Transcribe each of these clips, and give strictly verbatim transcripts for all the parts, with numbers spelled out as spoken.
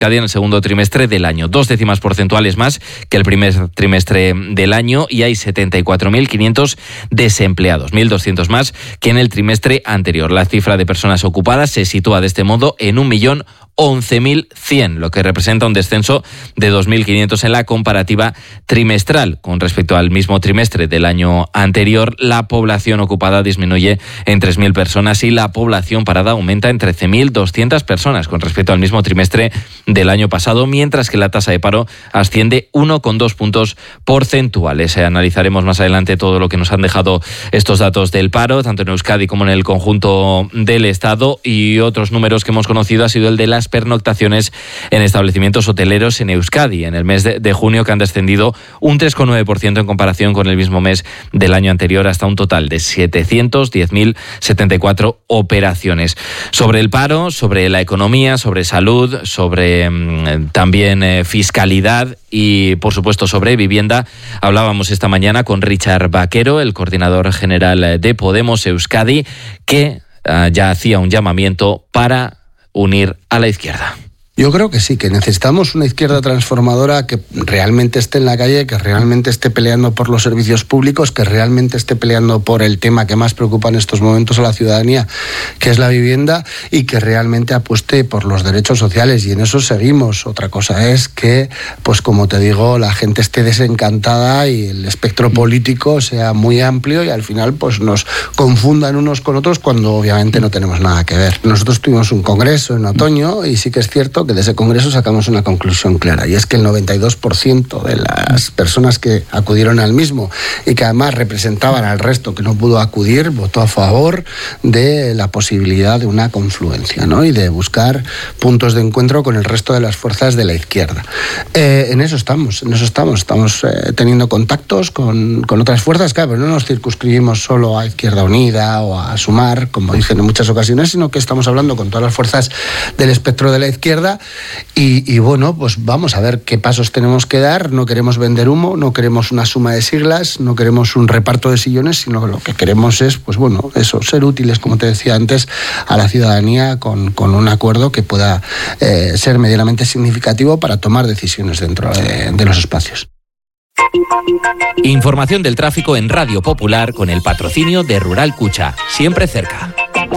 en el segundo trimestre del año, dos décimas porcentuales más que el primer trimestre del año, y hay setenta y cuatro mil quinientos desempleados, mil doscientos más que en el trimestre anterior. La cifra de personas ocupadas se sitúa de este modo en un millón once mil cien, lo que representa un descenso de dos mil quinientos en la comparativa trimestral. Con respecto al mismo trimestre del año anterior, la población ocupada disminuye en tres mil personas y la población parada aumenta en trece mil doscientas personas con respecto al mismo trimestre del año pasado, mientras que la tasa de paro asciende uno coma dos puntos porcentuales. Eh, analizaremos más adelante todo lo que nos han dejado estos datos del paro, tanto en Euskadi como en el conjunto del Estado, y otros números que hemos conocido ha sido el de las pernoctaciones en establecimientos hoteleros en Euskadi en el mes de, de junio, que han descendido un tres coma nueve por ciento en comparación con el mismo mes del año anterior, hasta un total de setecientos diez mil setenta y cuatro operaciones. Sobre el paro, sobre la economía, sobre salud, sobre mmm, también eh, fiscalidad y, por supuesto, sobre vivienda, hablábamos esta mañana con Richard Vaquero, el coordinador general de Podemos Euskadi, que uh, ya hacía un llamamiento para unir a la izquierda. Yo creo que sí, que necesitamos una izquierda transformadora que realmente esté en la calle, que realmente esté peleando por los servicios públicos, que realmente esté peleando por el tema que más preocupa en estos momentos a la ciudadanía, que es la vivienda, y que realmente apueste por los derechos sociales, y en eso seguimos. Otra cosa es que, pues como te digo, la gente esté desencantada y el espectro político sea muy amplio y al final pues nos confundan unos con otros cuando obviamente no tenemos nada que ver. Nosotros tuvimos un congreso en otoño y sí que es cierto que de ese congreso sacamos una conclusión clara, y es que el noventa y dos por ciento de las personas que acudieron al mismo y que además representaban al resto que no pudo acudir, votó a favor de la posibilidad de una confluencia, ¿no? Y de buscar puntos de encuentro con el resto de las fuerzas de la izquierda. Eh, en eso estamos, en eso estamos, estamos eh, teniendo contactos con, con otras fuerzas, claro, pero no nos circunscribimos solo a Izquierda Unida o a Sumar, como dicen en muchas ocasiones, sino que estamos hablando con todas las fuerzas del espectro de la izquierda. Y, y bueno, pues vamos a ver qué pasos tenemos que dar. No queremos vender humo, no queremos una suma de siglas, no queremos un reparto de sillones, sino que lo que queremos es, pues bueno, eso, ser útiles, como te decía antes, a la ciudadanía con, con un acuerdo que pueda eh, ser medianamente significativo para tomar decisiones dentro de, de los espacios. Información del tráfico en Radio Popular con el patrocinio de Rural Cucha, siempre cerca.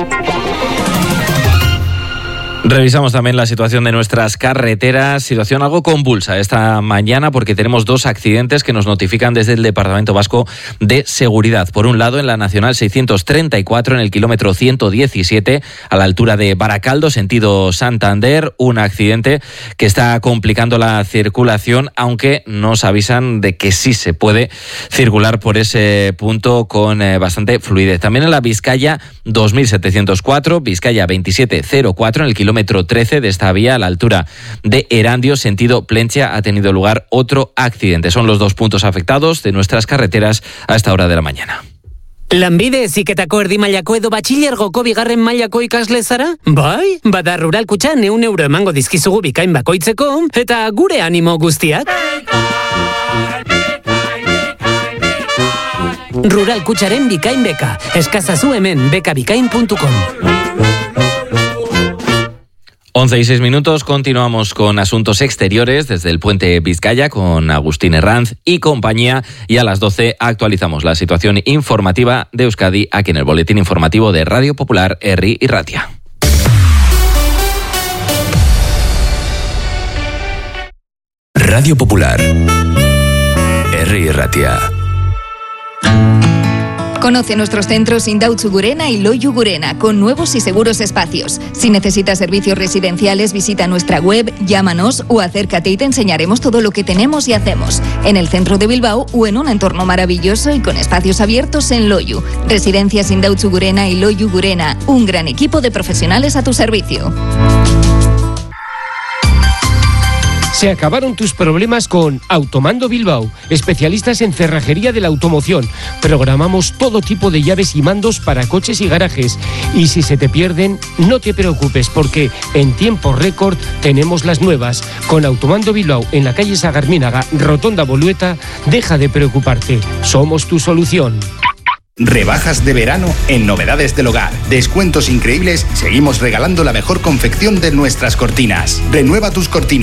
Revisamos también la situación de nuestras carreteras, situación algo convulsa esta mañana porque tenemos dos accidentes que nos notifican desde el Departamento Vasco de Seguridad. Por un lado, en la Nacional seiscientos treinta y cuatro, en el kilómetro ciento diecisiete, a la altura de Baracaldo, sentido Santander, un accidente que está complicando la circulación, aunque nos avisan de que sí se puede circular por ese punto con eh, bastante fluidez. También en la Vizcaya dos mil setecientos cuatro, Vizcaya veintisiete cero cuatro, en el kilómetro trece de esta vía, a la altura de Erandio, sentido Plentzia, ha tenido lugar otro accidente. Son los dos puntos afectados de nuestras carreteras a esta hora de la mañana. Lanbide heziketako erdi mailako edo batxilergoko bigarren mailako ikasle zara? Bai, bada Rural Kutxan ehun euro emango dizkizugu bikain bakoitzeko, eta gure animo guztiak. Rural Kutxaren bikain beka. Eskazazu hemen bekabikain puntu com. once y seis minutos, continuamos con asuntos exteriores desde el puente Vizcaya con Agustín Herranz y compañía, y a las doce actualizamos la situación informativa de Euskadi aquí en el boletín informativo de Radio Popular, Herri y Ratia. Radio Popular, Herri y Ratia. Conoce nuestros centros Indautxu Gurena y Loiu Gurena, con nuevos y seguros espacios. Si necesitas servicios residenciales, visita nuestra web, llámanos o acércate y te enseñaremos todo lo que tenemos y hacemos. En el centro de Bilbao o en un entorno maravilloso y con espacios abiertos en Loiu. Residencias Indautxu Gurena y Loiu Gurena, un gran equipo de profesionales a tu servicio. Se acabaron tus problemas con Automando Bilbao, especialistas en cerrajería de la automoción. Programamos todo tipo de llaves y mandos para coches y garajes. Y si se te pierden, no te preocupes, porque en tiempo récord tenemos las nuevas. Con Automando Bilbao en la calle Sagarminaga, Rotonda Bolueta, deja de preocuparte. Somos tu solución. Rebajas de verano en Novedades del Hogar. Descuentos increíbles. Seguimos regalando la mejor confección de nuestras cortinas. Renueva tus cortinas